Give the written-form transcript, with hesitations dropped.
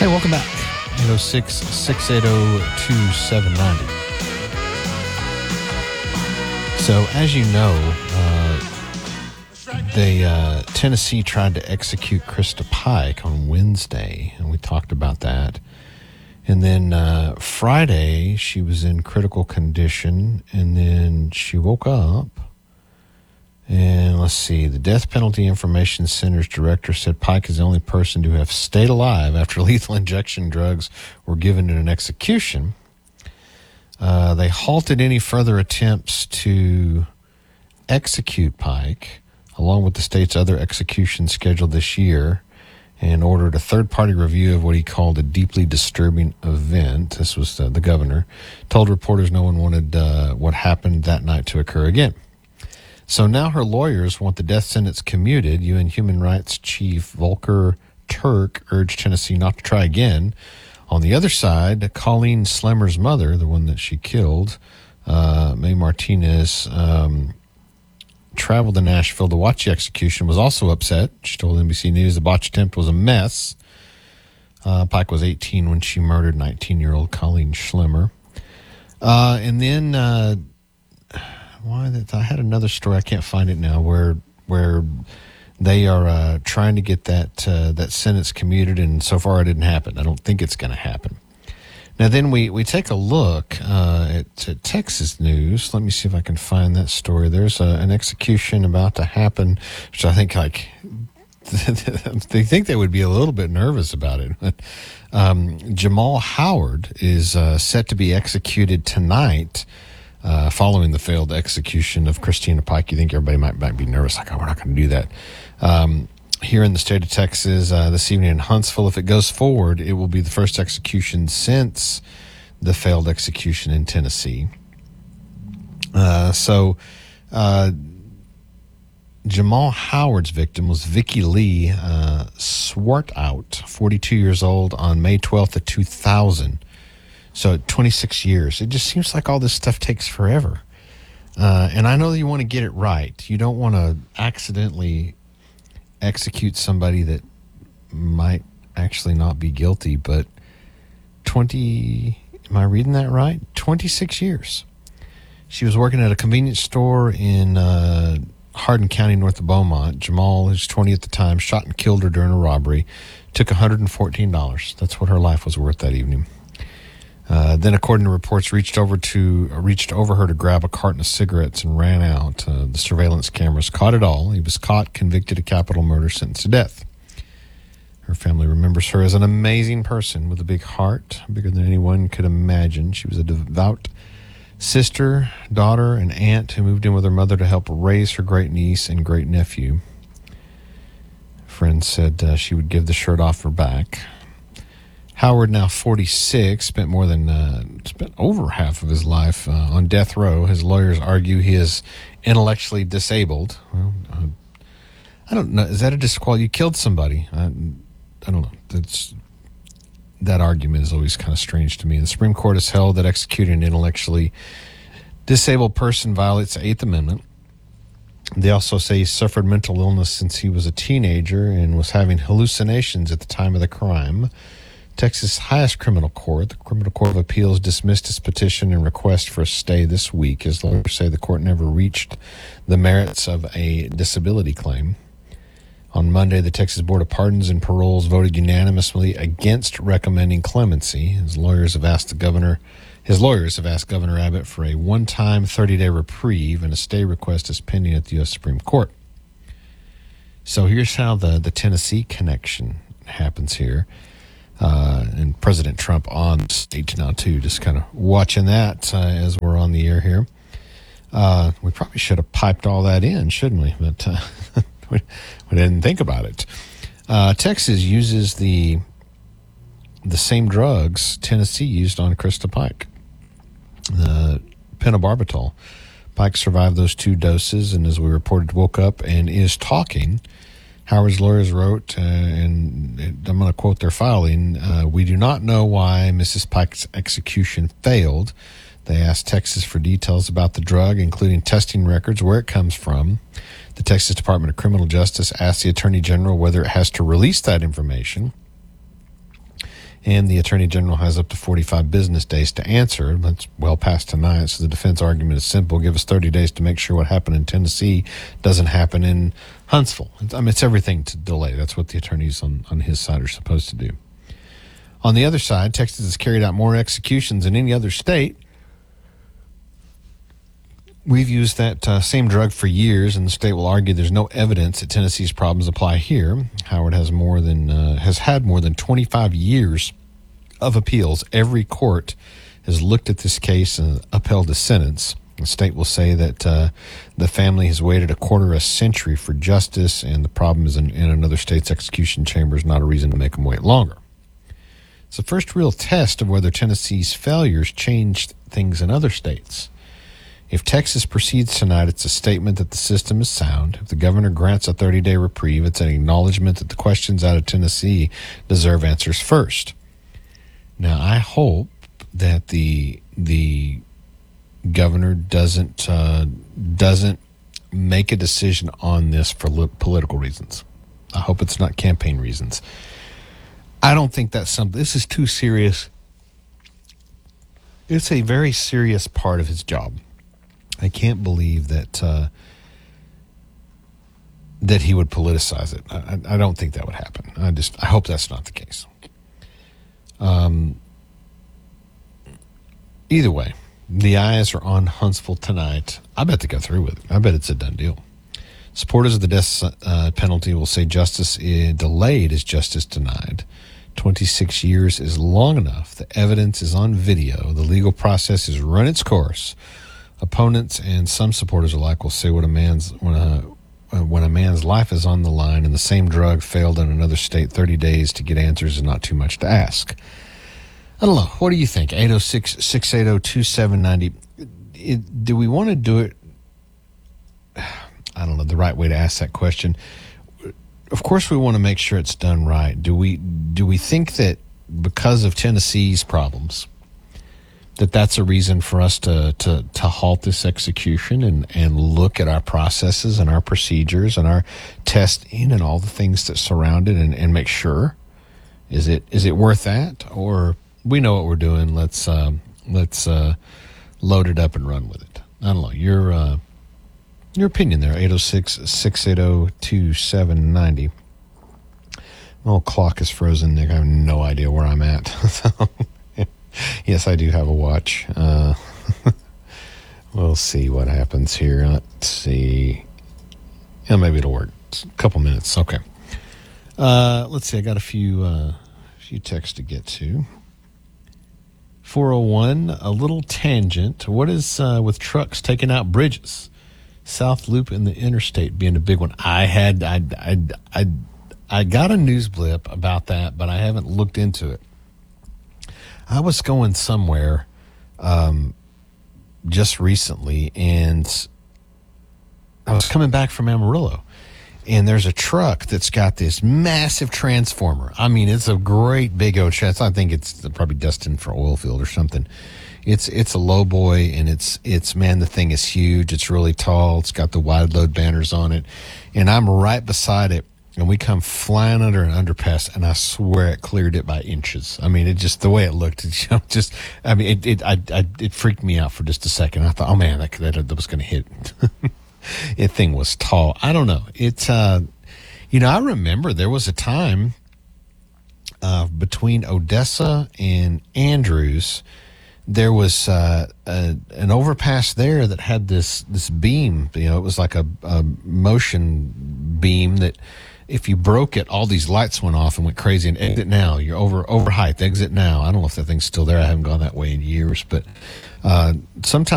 Hey, welcome back. 806-680-2790. So, as you know, Tennessee tried to execute Krista Pike on Wednesday, and we talked about that. And then Friday, she was in critical condition, and then she woke up. And let's see, the Death Penalty Information Center's director said Pike is the only person to have stayed alive after lethal injection drugs were given in an execution. They halted any further attempts to execute Pike, along with the state's other executions scheduled this year, and ordered a third-party review of what he called a deeply disturbing event. This was the governor. Told reporters no one wanted what happened that night to occur again. So now her lawyers want the death sentence commuted. UN Human Rights Chief Volker Turk urged Tennessee not to try again. On the other side, Colleen Slemmer's mother, the one that she killed, May Martinez, traveled to Nashville to watch the execution, was also upset. She told NBC News the botched attempt was a mess. Pike was 18 when she murdered 19-year-old Colleen Schlemmer. And then... I had another story. I can't find it now. Where they are trying to get that sentence commuted, and so far it didn't happen. I don't think it's going to happen. Now then we take a look at Texas news. Let me see if I can find that story. There's an execution about to happen, which I think they think they would be a little bit nervous about it. But Jamal Howard is set to be executed tonight. Following the failed execution of Christina Pike. You think everybody might be nervous, like, oh, we're not going to do that. Here in the state of Texas this evening in Huntsville, if it goes forward, it will be the first execution since the failed execution in Tennessee. Jamal Howard's victim was Vicky Lee Swartout, 42 years old, on May 12th of 2000. So 26 years. It just seems like all this stuff takes forever. And I know that you want to get it right. You don't want to accidentally execute somebody that might actually not be guilty, but am I reading that right? 26 years. She was working at a convenience store in Hardin County, north of Beaumont. Jamal, who's 20 at the time, shot and killed her during a robbery. Took $114. That's what her life was worth that evening. Then, according to reports, reached over her to grab a carton of cigarettes and ran out. The surveillance cameras caught it all. He was caught, convicted of capital murder, sentenced to death. Her family remembers her as an amazing person with a big heart, bigger than anyone could imagine. She was a devout sister, daughter, and aunt who moved in with her mother to help raise her great-niece and great-nephew. Friends said she would give the shirt off her back. Howard, now 46, spent over half of his life on death row. His lawyers argue he is intellectually disabled. Well, I don't know. Is that a disqualification? You killed somebody. I don't know. That argument is always kind of strange to me. The Supreme Court has held that executing an intellectually disabled person violates the Eighth Amendment. They also say he suffered mental illness since he was a teenager and was having hallucinations at the time of the crime. Texas' highest criminal court, the Criminal Court of Appeals, dismissed his petition and request for a stay this week. His lawyers say the court never reached the merits of a disability claim. On Monday, the Texas Board of Pardons and Paroles voted unanimously against recommending clemency. His lawyers have asked Governor Abbott for a one-time 30-day reprieve, and a stay request is pending at the U.S. Supreme Court. So here's how the Tennessee connection happens here. And President Trump on stage now, too, just kind of watching that as we're on the air here. We probably should have piped all that in, shouldn't we? But we didn't think about it. Texas uses the same drugs Tennessee used on Krista Pike, the pentobarbital. Pike survived those 2 doses, and as we reported, woke up and is talking. Howard's lawyers wrote, and I'm going to quote their filing, "We do not know why Mrs. Pike's execution failed. They asked Texas for details about the drug, including testing records, where it comes from. The Texas Department of Criminal Justice asked the Attorney General whether it has to release that information. and the Attorney General has up to 45 business days to answer. That's well past tonight, so the defense argument is simple. Give us 30 days to make sure what happened in Tennessee doesn't happen in Huntsville. I mean, it's everything to delay. That's what the attorneys on his side are supposed to do. On the other side, Texas has carried out more executions than any other state. We've used that same drug for years, and the state will argue there's no evidence that Tennessee's problems apply here. Howard has had more than 25 years of appeals. Every court has looked at this case and upheld the sentence. The state will say that the family has waited a quarter a century for justice, and the problem is in another state's execution chamber is not a reason to make them wait longer. It's the first real test of whether Tennessee's failures changed things in other states. If Texas proceeds tonight, it's a statement that the system is sound. If the governor grants a 30-day reprieve, it's an acknowledgement that the questions out of Tennessee deserve answers first. Now, I hope that the governor doesn't make a decision on this for political reasons. I hope it's not campaign reasons. I don't think that's something. This is too serious. It's a very serious part of his job. I can't believe that that he would politicize it. I don't think that would happen. I hope that's not the case. Either way, the eyes are on Huntsville tonight. I bet they go through with it. I bet it's a done deal. Supporters of the death penalty will say justice delayed is justice denied. 26 years is long enough. The evidence is on video. The legal process has run its course. Opponents and some supporters alike will say when a man's life is on the line and the same drug failed in another state, 30 days to get answers is not too much to ask. I don't know. What do you think? 806-680-2790. Do we want to do it? I don't know the right way to ask that question. Of course, we want to make sure it's done right. Do we think that because of Tennessee's problems, that's a reason for us to halt this execution and look at our processes and our procedures and our testing and all the things that surround it and make sure? Is it worth that? Or we know what we're doing. Let's load it up and run with it. I don't know. Your opinion there, 806-680-2790. My old clock is frozen, Nick. I have no idea where I'm at. So, yes, I do have a watch. We'll see what happens here. Let's see. Yeah, maybe it'll work. It's a couple minutes. Okay. Let's see. I got a few texts to get to. 401, a little tangent. What is with trucks taking out bridges? South Loop and the interstate being a big one. I got a news blip about that, but I haven't looked into it. I was going somewhere just recently, and I was coming back from Amarillo, and there's a truck that's got this massive transformer. I mean, it's a great big old chest. I think it's probably destined for oil field or something. It's a low boy, and it's man, the thing is huge. It's really tall. It's got the wide load banners on it, and I'm right beside it, and we come flying under an underpass, and I swear it cleared it by inches. I mean, it just the way it looked, it freaked me out for just a second. I thought, oh man, that was going to hit. That thing was tall. I don't know. It's I remember there was a time between Odessa and Andrews. There was an overpass there that had this beam. It was like a motion beam that if you broke it, all these lights went off and went crazy. And exit now. You're over height. Exit now. I don't know if that thing's still there. I haven't gone that way in years. But sometimes